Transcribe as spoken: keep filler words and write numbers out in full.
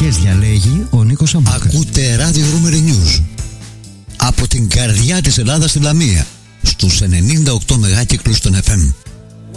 μουσικές διαλέγει ο Νίκος Σαμπούκας. Ακούτε ράδιο Ρούμερι News από την καρδιά της Ελλάδας στη Λαμία στους ενενήντα οκτώ μεγάκυκλους των εφ εμ.